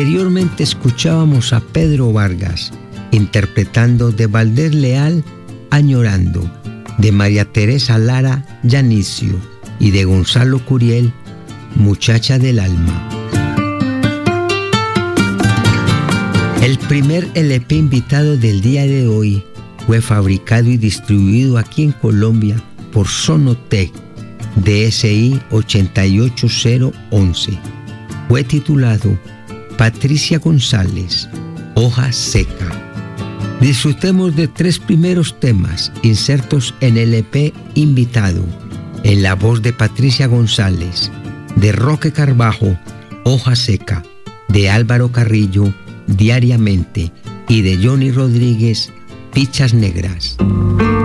Anteriormente escuchábamos a Pedro Vargas interpretando de Valdés Leal Añorando, de María Teresa Lara Yanicio y de Gonzalo Curiel Muchacha del Alma. El primer LP invitado del día de hoy fue fabricado y distribuido aquí en Colombia por Sonotec DSI 88011. Fue titulado Patricia González, Hoja Seca. Disfrutemos de 3 primeros temas insertos en el EP invitado, en la voz de Patricia González, de Roque Carbajo, Hoja Seca, de Álvaro Carrillo, Diariamente, y de Johnny Rodríguez, Fichas Negras.